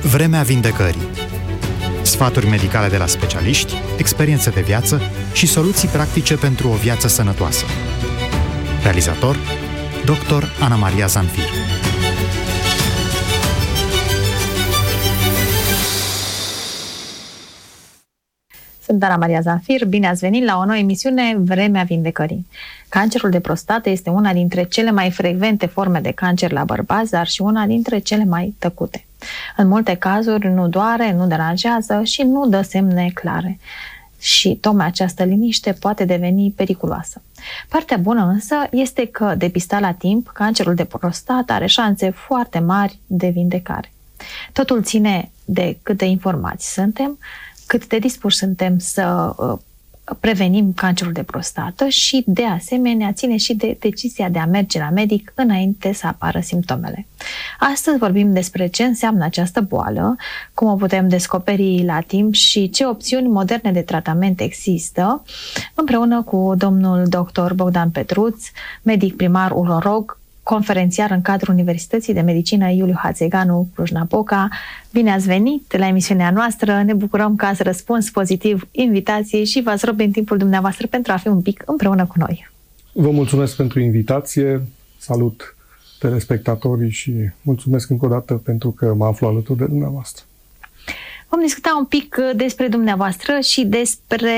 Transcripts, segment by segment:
Vremea vindecării. Sfaturi medicale de la specialiști, experiențe de viață și soluții practice pentru o viață sănătoasă. Realizator: Dr. Ana Maria Zanfir. Sunt Ana Maria Zanfir, bine ați venit la o nouă emisiune Vremea vindecării. Cancerul de prostată este una dintre cele mai frecvente forme de cancer la bărbați, dar și una dintre cele mai tăcute. În multe cazuri nu doare, nu deranjează și nu dă semne clare. Și tocmai această liniște poate deveni periculoasă. Partea bună însă este că, depistat la timp, cancerul de prostată are șanse foarte mari de vindecare. Totul ține de cât de informați suntem, cât de dispuși suntem să prevenim cancerul de prostată și, de asemenea, ține și de decizia de a merge la medic înainte să apară simptomele. Astăzi vorbim despre ce înseamnă această boală, cum o putem descoperi la timp și ce opțiuni moderne de tratament există, împreună cu domnul dr. Bogdan Petruț, medic primar urolog, conferențiar în cadrul Universității de Medicină Iuliu Hațeganu Cluj-Napoca. Bine ați venit la emisiunea noastră, ne bucurăm că ați răspuns pozitiv invitației și v-ați rupt în timpul dumneavoastră pentru a fi un pic împreună cu noi. Vă mulțumesc pentru invitație, salut telespectatorii și mulțumesc încă o dată pentru că mă aflu alături de dumneavoastră. Vom discuta un pic despre dumneavoastră și despre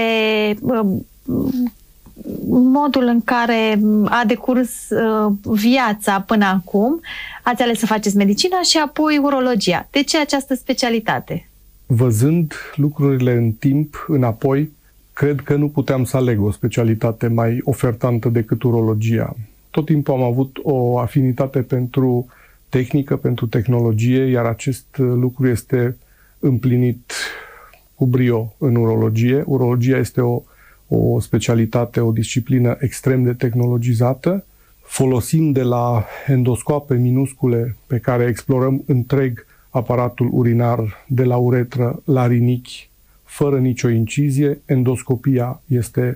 modul în care a decurs viața până acum. Ați ales să faceți medicina și apoi urologia. De ce această specialitate? Văzând lucrurile în timp, înapoi, cred că nu puteam să aleg o specialitate mai ofertantă decât urologia. Tot timpul am avut o afinitate pentru tehnică, pentru tehnologie, iar acest lucru este împlinit cu brio în urologie. Urologia este o specialitate, o disciplină extrem de tehnologizată. Folosim de la endoscoape minuscule pe care explorăm întreg aparatul urinar de la uretră la rinichi, fără nicio incizie. Endoscopia este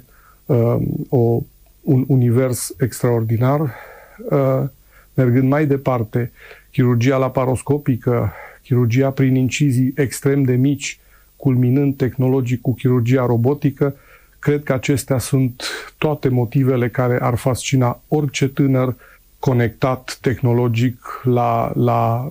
un univers extraordinar. Mergând mai departe, chirurgia laparoscopică, chirurgia prin incizii extrem de mici, culminând tehnologic cu chirurgia robotică, cred că acestea sunt toate motivele care ar fascina orice tânăr conectat tehnologic la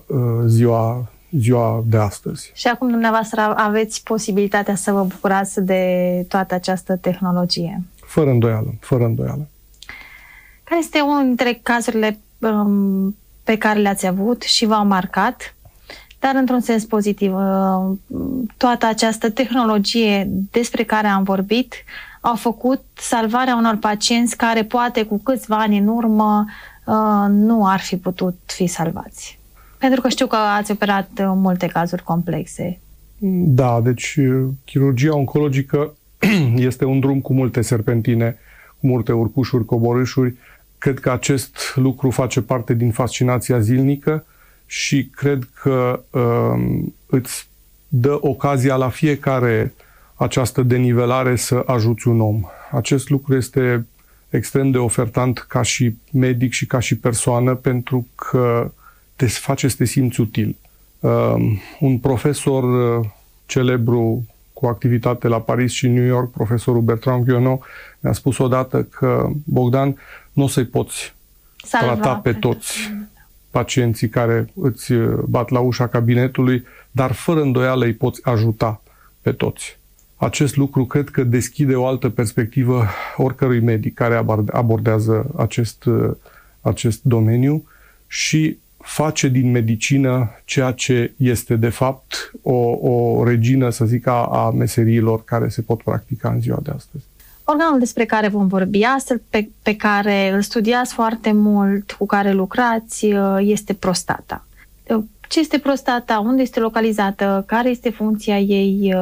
ziua de astăzi. Și acum dumneavoastră aveți posibilitatea să vă bucurați de toată această tehnologie. Fără îndoială, fără îndoială. Care este unul dintre cazurile pe care le-ați avut și v-au marcat, dar într-un sens pozitiv? Toată această tehnologie despre care am vorbit au făcut salvarea unor pacienți care poate cu câțiva ani în urmă nu ar fi putut fi salvați. Pentru că știu că ați operat multe cazuri complexe. Da, deci chirurgia oncologică este un drum cu multe serpentine, cu multe urcușuri, coborâșuri. Cred că acest lucru face parte din fascinația zilnică și cred că îți dă ocazia la fiecare această denivelare să ajuți un om. Acest lucru este extrem de ofertant ca și medic și ca și persoană, pentru că te face să te simți util. Un profesor celebru cu activitate la Paris și New York, profesorul Bertrand Guionot, mi-a spus odată că, Bogdan, nu o să-i poți trata pe toți pacienții care îți bat la ușa cabinetului, dar fără îndoială îi poți ajuta pe toți. Acest lucru cred că deschide o altă perspectivă oricărui medic care abordează acest domeniu și face din medicină ceea ce este de fapt o regină, să zic, a meseriilor care se pot practica în ziua de astăzi. Organul despre care vom vorbi astăzi, pe care îl studiați foarte mult, cu care lucrați, este prostata. Ce este prostata? Unde este localizată? Care este funcția ei?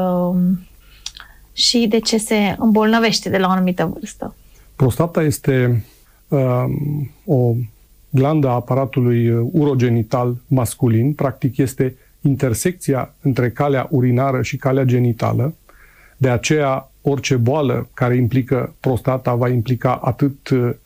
Și de ce se îmbolnăvește de la o anumită vârstă? Prostata este o glandă a aparatului urogenital masculin. Practic este intersecția între calea urinară și calea genitală. De aceea, orice boală care implică prostata va implica atât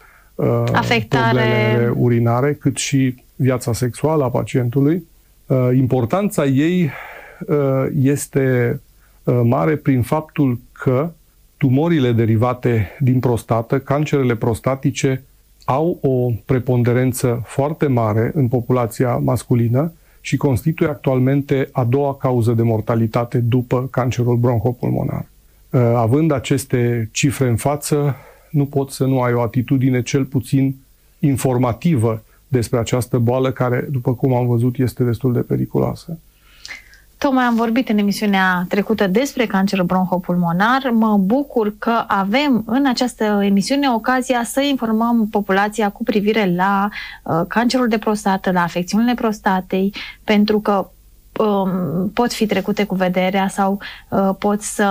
problemele urinare, cât și viața sexuală a pacientului. Importanța ei este mare prin faptul că tumorile derivate din prostată, cancerele prostatice, au o preponderență foarte mare în populația masculină și constituie actualmente a doua cauză de mortalitate după cancerul bronhopulmonar. Având aceste cifre în față, nu poți să nu ai o atitudine cel puțin informativă despre această boală care, după cum am văzut, este destul de periculoasă. Tocmai am vorbit în emisiunea trecută despre cancerul bronhopulmonar. Mă bucur că avem în această emisiune ocazia să informăm populația cu privire la cancerul de prostată, la afecțiunile prostatei, pentru că pot fi trecute cu vederea sau pot să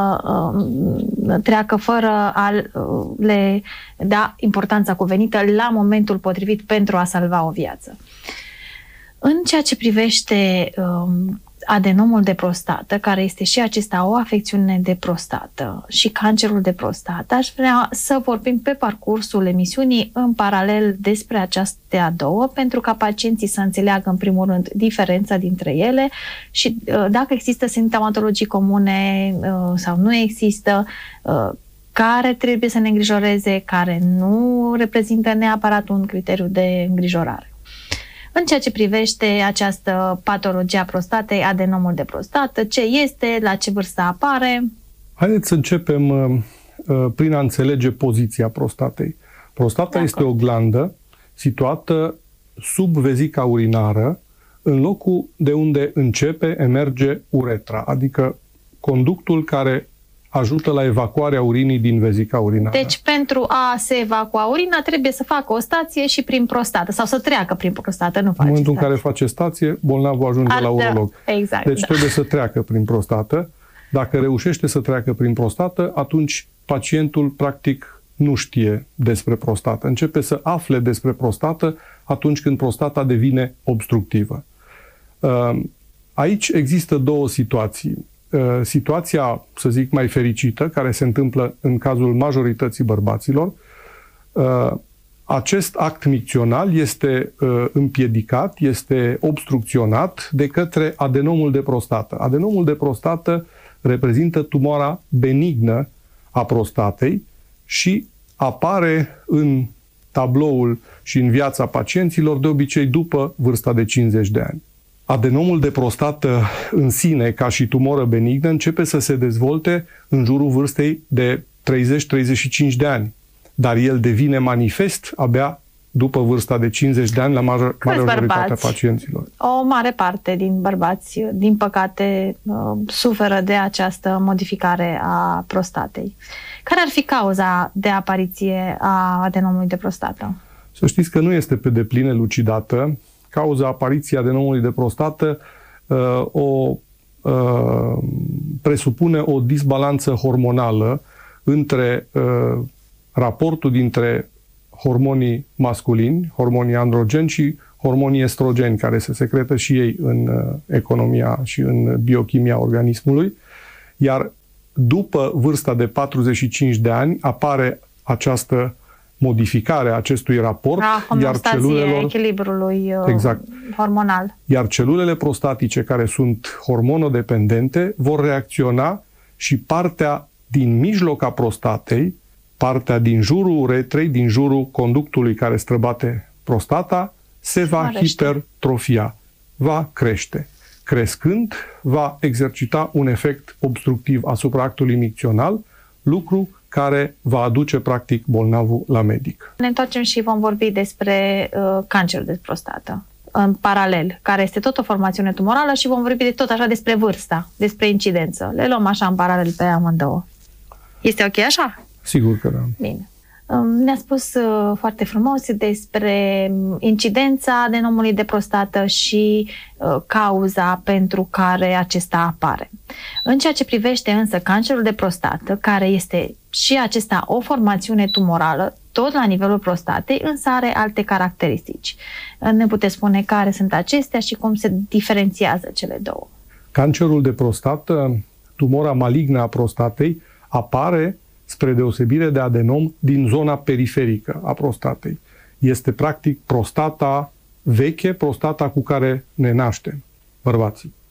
treacă fără a le da importanța cuvenită la momentul potrivit pentru a salva o viață. În ceea ce privește adenomul de prostată, care este și acesta o afecțiune de prostată, și cancerul de prostată, aș vrea să vorbim pe parcursul emisiunii în paralel despre acestea două, pentru ca pacienții să înțeleagă în primul rând diferența dintre ele și dacă există simptomatologii comune sau nu există, care trebuie să ne îngrijoreze, care nu reprezintă neapărat un criteriu de îngrijorare. În ceea ce privește această patologie a prostatei, adenomul de prostată, ce este, la ce vârstă apare? Haideți să începem prin a înțelege poziția prostatei. Prostata este o glandă situată sub vezica urinară, în locul de unde emerge uretra, adică conductul care ajută la evacuarea urinii din vezica urinară. Deci, pentru a se evacua urina, trebuie să facă o stație și prin prostată, sau să treacă prin prostată, nu face în momentul stație. în care face stație, bolnavul ajunge la urolog. Exact, deci trebuie să treacă prin prostată. Dacă reușește să treacă prin prostată, atunci pacientul, practic, nu știe despre prostată. Începe să afle despre prostată atunci când prostata devine obstructivă. Aici există două situații. Situația, să zic, mai fericită, care se întâmplă în cazul majorității bărbaților, acest act micțional este împiedicat, este obstrucționat de către adenomul de prostată. Adenomul de prostată reprezintă tumoara benignă a prostatei și apare în tabloul și în viața pacienților de obicei după vârsta de 50 de ani. Adenomul de prostată în sine, ca și tumoră benignă, începe să se dezvolte în jurul vârstei de 30-35 de ani, dar el devine manifest abia după vârsta de 50 de ani la majoritatea pacienților. O mare parte din bărbați, din păcate, suferă de această modificare a prostatei. Care ar fi cauza de apariție a adenomului de prostată? Să știți că nu este pe deplin elucidată. Cauza apariției adenomului de prostată presupune o disbalanță hormonală între raportul dintre hormonii masculini, hormonii androgeni și hormonii estrogeni, care se secretă și ei în economia și în biochimia organismului. Iar după vârsta de 45 de ani apare această modificare a acestui raport, iar celulelor echilibrului hormonal. Iar celulele prostatice care sunt hormonodependente vor reacționa și partea din mijloc a prostatei, partea din jurul uretrei, din jurul conductului care străbate prostata, se va hipertrofia, va crește. Crescând, va exercita un efect obstructiv asupra actului micțional, lucru care va aduce, practic, bolnavul la medic. Ne întoarcem și vom vorbi despre cancerul de prostată, în paralel, care este tot o formațiune tumorală și vom vorbi tot așa despre vârsta, despre incidență. Le luăm așa în paralel pe amândouă. Este ok așa? Sigur că da. Bine. Ne-a spus foarte frumos despre incidența adenomului de prostată și cauza pentru care acesta apare. În ceea ce privește însă cancerul de prostată, care este și acesta o formațiune tumorală, tot la nivelul prostatei, însă are alte caracteristici. Ne puteți spune care sunt acestea și cum se diferențiază cele două? Cancerul de prostată, tumora malignă a prostatei, apare spre deosebire de adenom din zona periferică a prostatei. Este practic prostata veche, prostata cu care ne naștem, bărbații.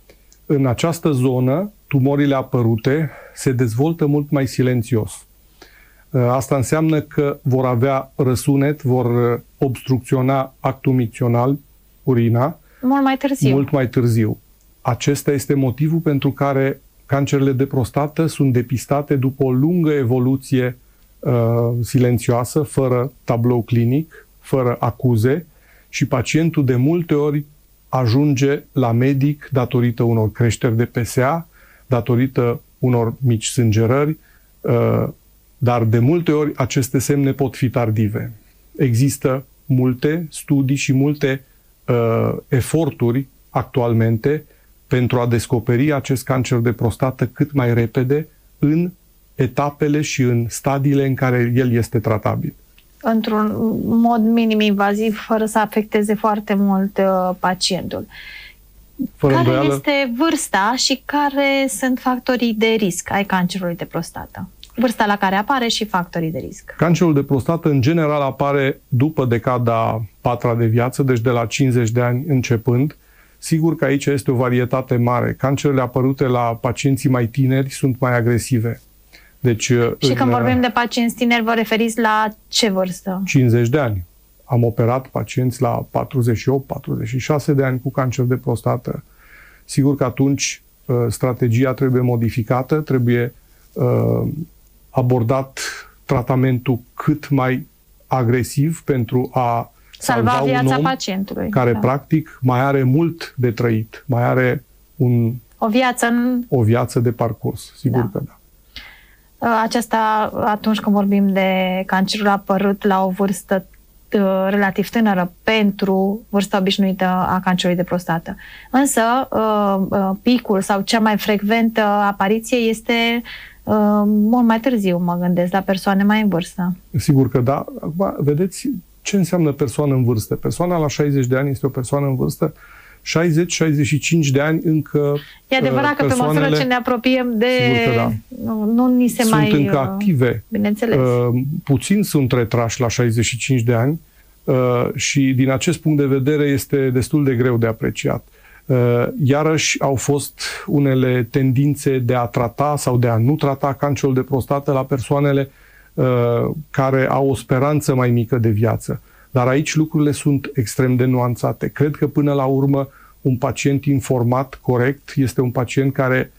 în această zonă, tumorile apărute se dezvoltă mult mai silențios. Asta înseamnă că vor avea răsunet, vor obstrucționa actul micțional, urina, mult mai târziu. Acesta este motivul pentru care cancerele de prostată sunt depistate după o lungă evoluție silențioasă, fără tablou clinic, fără acuze, și pacientul de multe ori ajunge la medic datorită unor creșteri de PSA, datorită unor mici sângerări, dar de multe ori aceste semne pot fi tardive. Există multe studii și multe eforturi actualmente pentru a descoperi acest cancer de prostată cât mai repede în etapele și în stadiile în care el este tratabil. Într-un mod minim invaziv, fără să afecteze foarte mult pacientul. Care este vârsta și care sunt factorii de risc ai cancerului de prostată? Vârsta la care apare și factorii de risc. Cancerul de prostată în general apare după decada 4-a de viață, deci de la 50 de ani începând. Sigur că aici este o varietate mare. Cancerele apărute la pacienții mai tineri sunt mai agresive. Deci, și când vorbim de pacienți tineri, vă referiți la ce vârstă? 50 de ani. Am operat pacienți la 48-46 de ani cu cancer de prostată. Sigur că atunci strategia trebuie modificată, trebuie abordat tratamentul cât mai agresiv pentru a salva viața un om pacientului, care practic mai are mult de trăit, mai are o viață de parcurs, sigur că da. Aceasta atunci când vorbim de cancerul apărut la o vârstă relativ tânără pentru vârsta obișnuită a cancerului de prostată. Însă picul sau cea mai frecventă apariție este mult mai târziu, mă gândesc, la persoane mai în vârstă. Sigur că da. Acum, vedeți ce înseamnă persoană în vârstă. Persoana la 60 de ani este o persoană în vârstă. 60-65 de ani încă e adevărat că pe măsură ce ne apropiem de... Da. Nu ni se sunt încă active. Bineînțeles. Puțin sunt retrași la 65 de ani și din acest punct de vedere este destul de greu de apreciat. Iarăși au fost unele tendințe de a trata sau de a nu trata cancerul de prostată la persoanele care au o speranță mai mică de viață. Dar aici lucrurile sunt extrem de nuanțate. Cred că până la urmă un pacient informat, corect, este un pacient care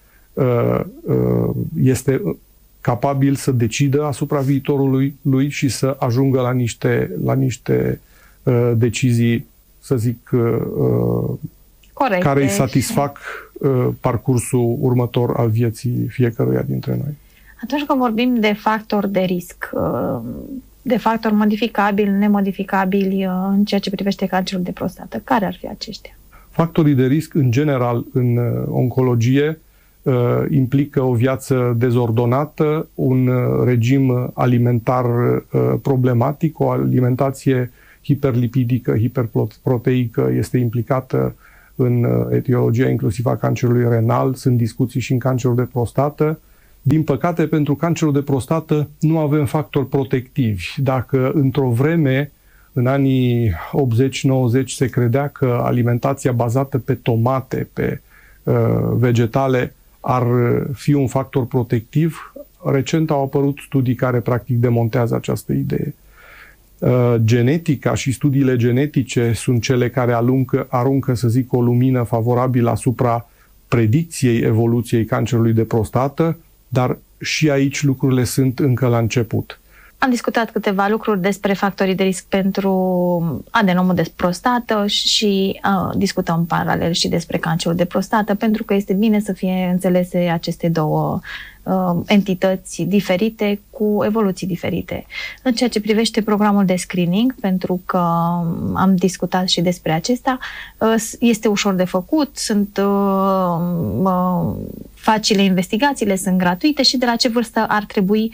este capabil să decidă asupra viitorului lui și să ajungă la niște decizii, să zic, corecte, care îi satisfac parcursul următor al vieții fiecăruia dintre noi. Atunci când vorbim de factori de risc, de factori modificabili, nemodificabili în ceea ce privește cancerul de prostată, care ar fi aceștia? Factorii de risc, în general, în oncologie, implică o viață dezordonată, un regim alimentar problematic, o alimentație hiperlipidică, hiperproteică este implicată în etiologia inclusiv a cancerului renal, sunt discuții și în cancerul de prostată. Din păcate, pentru cancerul de prostată nu avem factori protectivi. Dacă într-o vreme, în anii 80-90, se credea că alimentația bazată pe tomate, pe vegetale, ar fi un factor protectiv, recent au apărut studii care practic demontează această idee. Genetica și studiile genetice sunt cele care aruncă, să zic, o lumină favorabilă asupra predicției evoluției cancerului de prostată, dar și aici lucrurile sunt încă la început. Am discutat câteva lucruri despre factorii de risc pentru adenomul de prostată și discutăm în paralel și despre cancerul de prostată, pentru că este bine să fie înțelese aceste două entități diferite cu evoluții diferite. În ceea ce privește programul de screening, pentru că am discutat și despre acesta, este ușor de făcut, sunt facile investigațiile, sunt gratuite și de la ce vârstă ar trebui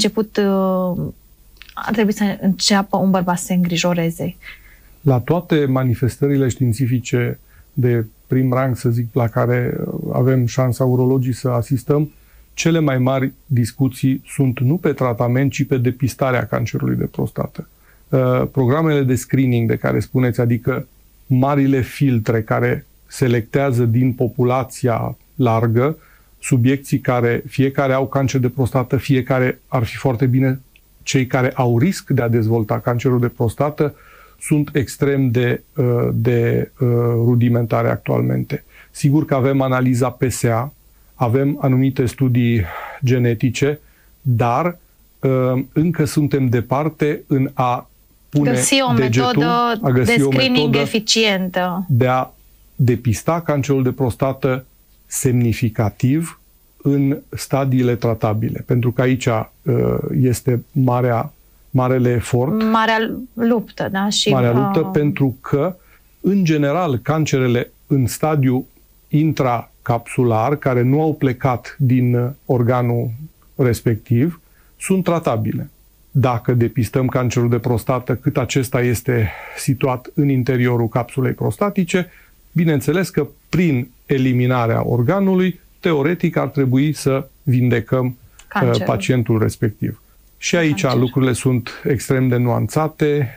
să înceapă un bărbat să se îngrijoreze? La toate manifestările științifice de prim rang, să zic, la care avem șansa urologii să asistăm, cele mai mari discuții sunt nu pe tratament, ci pe depistarea cancerului de prostată. Programele de screening de care spuneți, adică marile filtre care selectează din populația largă subiecții care fiecare au cancer de prostată, fiecare ar fi foarte bine. Cei care au risc de a dezvolta cancerul de prostată sunt extrem de rudimentare actualmente. Sigur că avem analiza PSA, avem anumite studii genetice, dar încă suntem departe în a pune găsi o metodă de screening eficientă. De a depista cancerul de prostată semnificativ în stadiile tratabile. Pentru că aici este marele efort. Marea luptă, da? Marea luptă, pentru că, în general, cancerele în stadiu intracapsular, care nu au plecat din organul respectiv, sunt tratabile. Dacă depistăm cancerul de prostată cât acesta este situat în interiorul capsulei prostatice, bineînțeles că prin eliminarea organului, teoretic ar trebui să vindecăm pacientul respectiv. Și aici lucrurile sunt extrem de nuanțate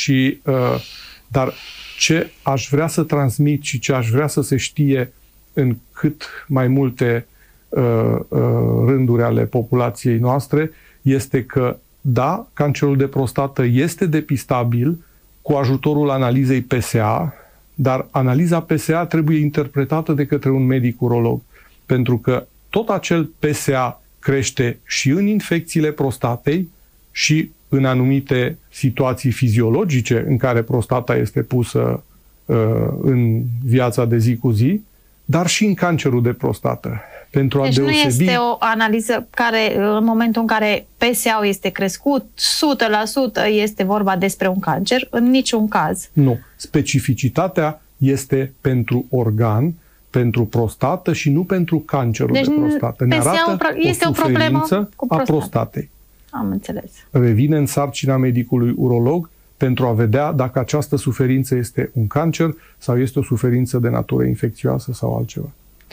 dar ce aș vrea să transmit și ce aș vrea să se știe în cât mai multe rânduri ale populației noastre este că, da, cancerul de prostată este depistabil cu ajutorul analizei PSA, dar analiza PSA trebuie interpretată de către un medic urolog, pentru că tot acel PSA crește și în infecțiile prostatei și în anumite situații fiziologice în care prostata este pusă în viața de zi cu zi, dar și în cancerul de prostată. Pentru deci nu este o analiză care, în momentul în care PSA-ul este crescut, 100% este vorba despre un cancer, în niciun caz. Nu. Specificitatea este pentru organ, pentru prostată și nu pentru cancerul de prostată. Ne arată este o problemă cu a prostatei. Am înțeles. Revine în sarcina medicului urolog pentru a vedea dacă această suferință este un cancer sau este o suferință de natură infecțioasă sau altceva.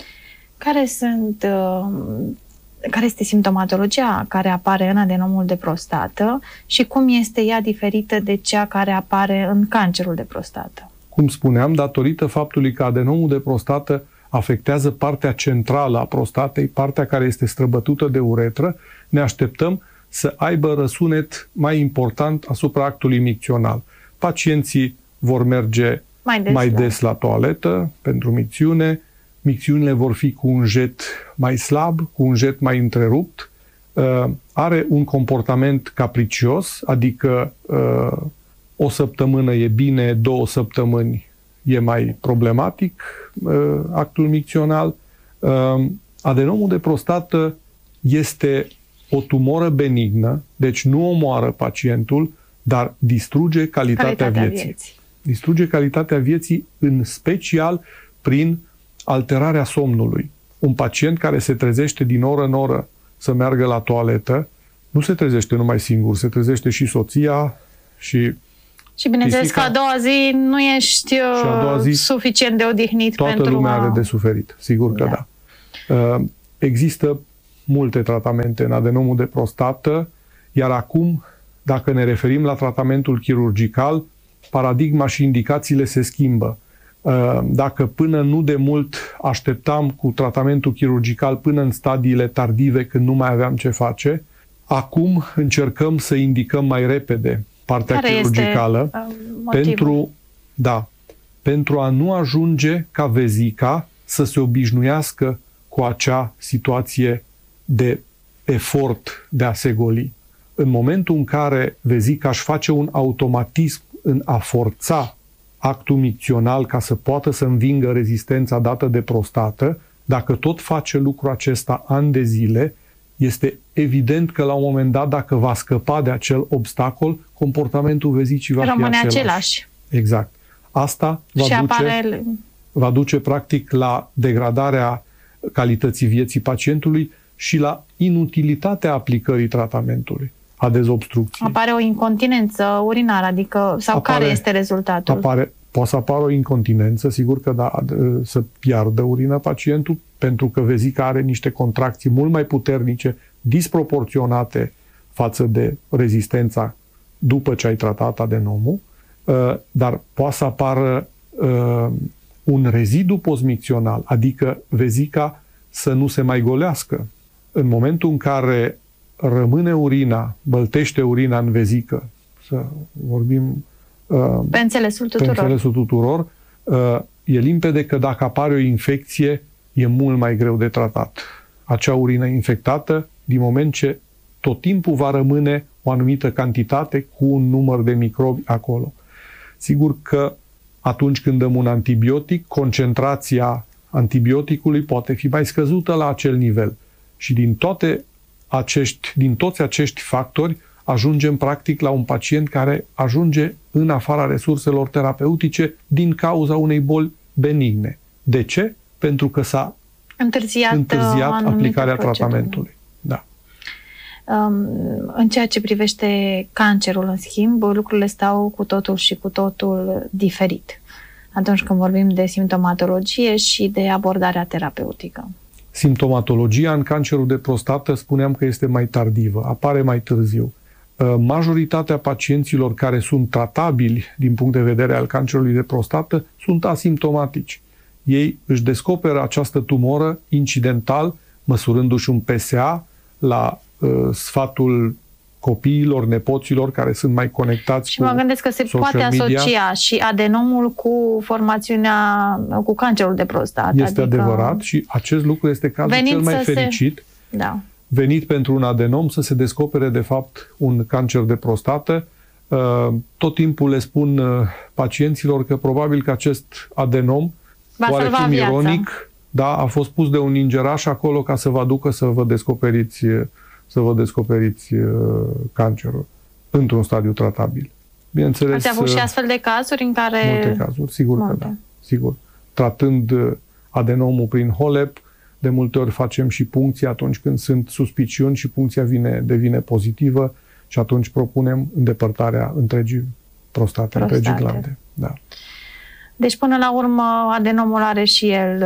Care este simptomatologia care apare în adenomul de prostată și cum este ea diferită de cea care apare în cancerul de prostată? Cum spuneam, datorită faptului că adenomul de prostată afectează partea centrală a prostatei, partea care este străbătută de uretră, ne așteptăm să aibă răsunet mai important asupra actului micțional. Pacienții vor merge mai des la toaletă pentru micțiune, micțiunile vor fi cu un jet mai slab, cu un jet mai întrerupt, are un comportament capricios, adică o săptămână e bine, 2 săptămâni e mai problematic actul micțional. Adenomul de prostată este o tumoră benignă, deci nu omoară pacientul, dar distruge calitatea vieții. Distruge calitatea vieții, în special prin alterarea somnului. Un pacient care se trezește din oră în oră să meargă la toaletă, nu se trezește numai singur, se trezește și soția și bineînțeles că a doua zi nu ești suficient de odihnit toată pentru lumea are de suferit, sigur că da. Există multe tratamente în adenomul de prostată, iar acum, dacă ne referim la tratamentul chirurgical, paradigma și indicațiile se schimbă. Dacă până nu de mult așteptam cu tratamentul chirurgical până în stadiile tardive, când nu mai aveam ce face, acum încercăm să indicăm mai repede partea chirurgicală pentru a nu ajunge ca vezica să se obișnuiască cu acea situație de efort de a se goli. În momentul în care vezica își face un automatism în a forța actul micțional ca să poată să învingă rezistența dată de prostată, dacă tot face lucrul acesta ani de zile, este evident că la un moment dat, dacă va scăpa de acel obstacol, comportamentul vezicii va fi același. Exact. Asta va duce practic la degradarea calității vieții pacientului și la inutilitatea aplicării tratamentului, a dezobstrucției. Apare o incontinență urinară, adică, care este rezultatul? Poate să apară o incontinență, sigur că să piardă urină pacientul, pentru că vezica are niște contracții mult mai puternice, disproporționate față de rezistența după ce ai tratat adenomul, dar poate să apară un rezidu postmicțional, adică vezica să nu se mai golească. În momentul în care rămâne urina, băltește urina în vezică, să vorbim pe înțelesul tuturor, e limpede că dacă apare o infecție, e mult mai greu de tratat. Acea urină infectată, din moment ce tot timpul va rămâne o anumită cantitate cu un număr de microbi acolo. Sigur că atunci când dăm un antibiotic, concentrația antibioticului poate fi mai scăzută la acel nivel. Și din toți acești factori ajungem practic la un pacient care ajunge în afara resurselor terapeutice din cauza unei boli benigne. De ce? Pentru că s-a întârziat aplicarea tratamentului. Da. În ceea ce privește cancerul, în schimb, lucrurile stau cu totul și cu totul diferit atunci când vorbim de simptomatologie și de abordarea terapeutică. Simptomatologia în cancerul de prostată spuneam că este mai tardivă, apare mai târziu. Majoritatea pacienților care sunt tratabili din punct de vedere al cancerului de prostată sunt asimptomatici. Ei își descoperă această tumoră incidental, măsurându-și un PSA la sfatul copiilor, nepoților care sunt mai conectați și mă gândesc că se poate asocia și adenomul cu formațiunea, cu cancerul de prostată. Este adevărat și acest lucru este cazul cel mai fericit. Da. Venit pentru un adenom să se descopere de fapt un cancer de prostată. Tot timpul le spun pacienților că probabil că acest adenom, oarecum ironic, da, a fost pus de un ingeraș acolo ca să vă aducă să vă descoperiți cancerul într-un stadiu tratabil. Bineînțeles, ați avut și astfel de cazuri în care... Multe cazuri, sigur că da. Sigur. Tratând adenomul prin HOLEP, de multe ori facem și puncții atunci când sunt suspiciuni și puncția devine pozitivă și atunci propunem îndepărtarea întregii prostate, întregii glande. Da. Deci, până la urmă, adenomul are și el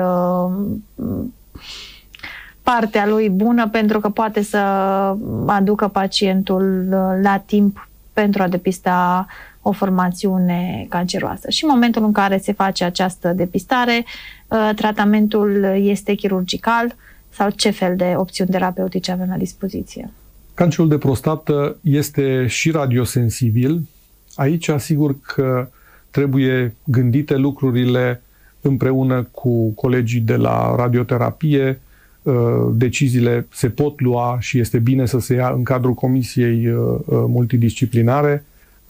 partea lui bună pentru că poate să aducă pacientul la timp pentru a depista o formațiune canceroasă. Și în momentul în care se face această depistare, tratamentul este chirurgical sau ce fel de opțiuni terapeutice avem la dispoziție? Cancerul de prostată este și radiosensibil. Aici, asigur că trebuie gândite lucrurile împreună cu colegii de la radioterapie. Deciziile se pot lua și este bine să se ia în cadrul comisiei multidisciplinare.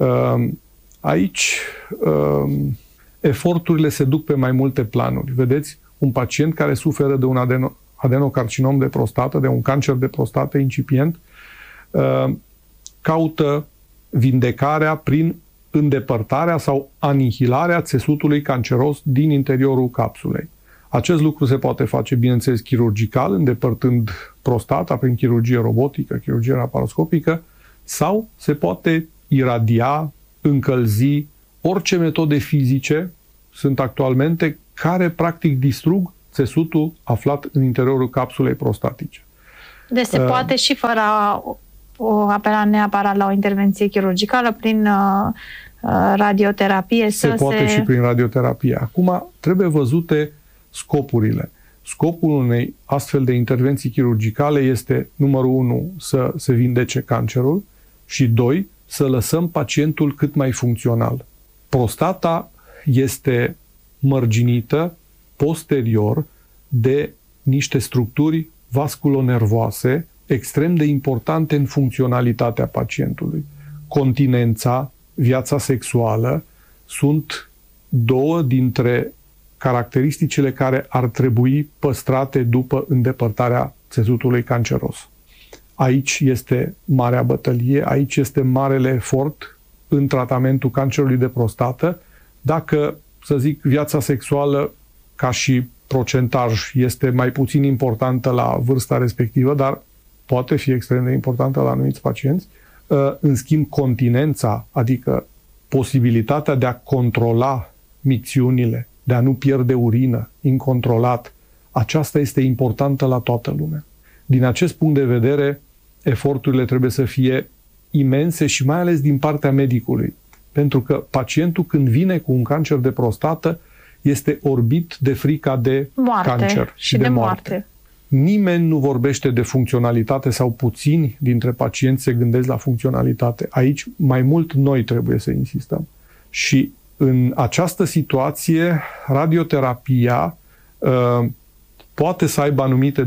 Aici eforturile se duc pe mai multe planuri. Vedeți, un pacient care suferă de un adenocarcinom de prostată, de un cancer de prostată incipient, caută vindecarea prin îndepărtarea sau anihilarea țesutului canceros din interiorul capsulei. Acest lucru se poate face, bineînțeles, chirurgical, îndepărtând prostata prin chirurgie robotică, chirurgie laparoscopică, sau se poate iradia, încălzi, orice metode fizice sunt actualmente care practic distrug țesutul aflat în interiorul capsulei prostatice. Deci se poate și fără o apela neapărat la o intervenție chirurgicală prin radioterapie. Se poate și prin radioterapie. Acum trebuie văzute scopurile. Scopul unei astfel de intervenții chirurgicale este, numărul 1, să se vindece cancerul și 2, să lăsăm pacientul cât mai funcțional. Prostata este mărginită posterior de niște structuri vasculonervoase extrem de importante în funcționalitatea pacientului. Continența, viața sexuală sunt două dintre caracteristicile care ar trebui păstrate după îndepărtarea țesutului canceros. Aici este marea bătălie, aici este marele efort în tratamentul cancerului de prostată. Dacă, să zic, viața sexuală ca și procentaj este mai puțin importantă la vârsta respectivă, dar poate fi extrem de importantă la anumiți pacienți, în schimb, continența, adică posibilitatea de a controla micțiunile, de a nu pierde urină incontrolat, aceasta este importantă la toată lumea. Din acest punct de vedere, eforturile trebuie să fie imense și mai ales din partea medicului. Pentru că pacientul, când vine cu un cancer de prostată, este orbit de frica de cancer și de moarte. Nimeni nu vorbește de funcționalitate sau puțini dintre pacienți se gândesc la funcționalitate. Aici mai mult noi trebuie să insistăm. Și în această situație, radioterapia poate să aibă anumite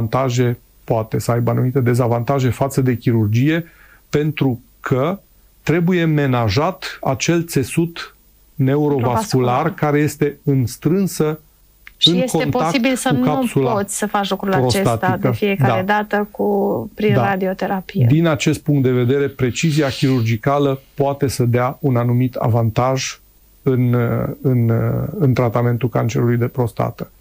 dezavantaje față de chirurgie, pentru că trebuie menajat acel țesut neurovascular care este în strânsă și este posibil să nu poți să faci lucrul acesta de fiecare dată prin radioterapie. Din acest punct de vedere, precizia chirurgicală poate să dea un anumit avantaj în tratamentul cancerului de prostată.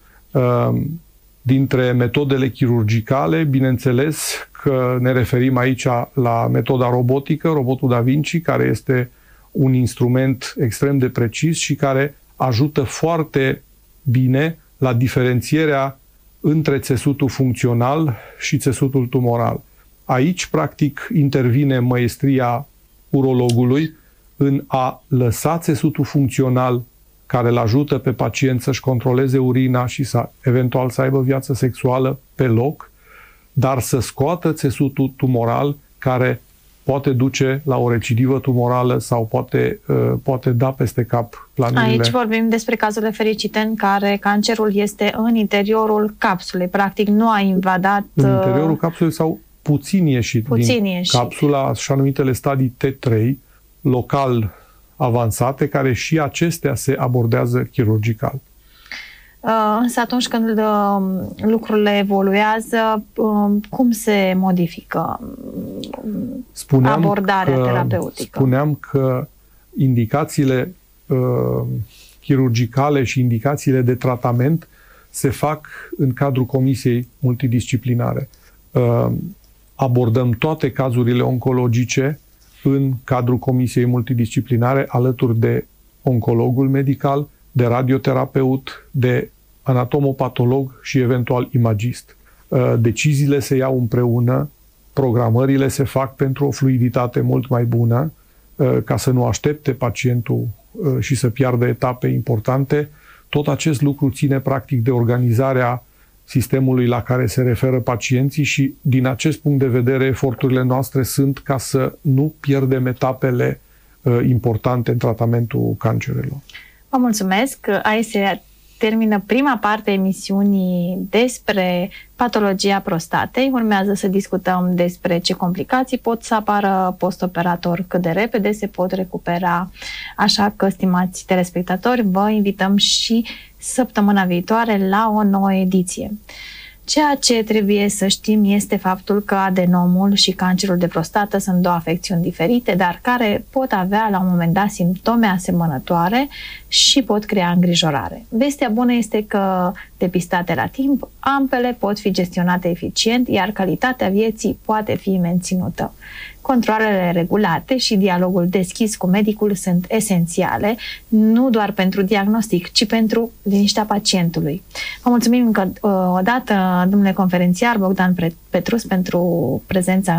Dintre metodele chirurgicale, bineînțeles că ne referim aici la metoda robotică, robotul Da Vinci, care este un instrument extrem de precis și care ajută foarte bine la diferențierea între țesutul funcțional și țesutul tumoral. Aici, practic, intervine măestria urologului în a lăsa țesutul funcțional care îl ajută pe pacient să-și controleze urina și eventual să aibă viață sexuală pe loc, dar să scoată țesutul tumoral care poate duce la o recidivă tumorală sau poate da peste cap planurile. Aici vorbim despre cazurile fericite în care cancerul este în interiorul capsulei. Practic nu a invadat... În interiorul capsulei sau puțin ieșit din capsula, așa numitele stadii T3, local avansate, care și acestea se abordează chirurgical. Însă atunci când lucrurile evoluează, cum se modifică abordarea terapeutică? Spuneam că indicațiile chirurgicale și indicațiile de tratament se fac în cadrul comisiei multidisciplinare. Abordăm toate cazurile oncologice în cadrul comisiei multidisciplinare, alături de oncologul medical, de radioterapeut, de anatomopatolog și eventual imagist. Deciziile se iau împreună, programările se fac pentru o fluiditate mult mai bună, ca să nu aștepte pacientul și să piardă etape importante. Tot acest lucru ține practic de organizarea sistemului la care se referă pacienții și din acest punct de vedere eforturile noastre sunt ca să nu pierdem etapele importante în tratamentul cancerelor. Vă mulțumesc! Aici se termină prima parte a emisiunii despre patologia prostatei. Urmează să discutăm despre ce complicații pot să apară postoperator, cât de repede se pot recupera. Așa că, stimați telespectatori, vă invităm și săptămâna viitoare la o nouă ediție. Ceea ce trebuie să știm este faptul că adenomul și cancerul de prostată sunt două afecțiuni diferite, dar care pot avea la un moment dat simptome asemănătoare și pot crea îngrijorare. Vestea bună este că, depistate la timp, ambele pot fi gestionate eficient, iar calitatea vieții poate fi menținută. Controalele regulate și dialogul deschis cu medicul sunt esențiale, nu doar pentru diagnostic, ci pentru liniștea pacientului. Vă mulțumim încă o dată, domnule conferențiar Bogdan Petrus, pentru prezența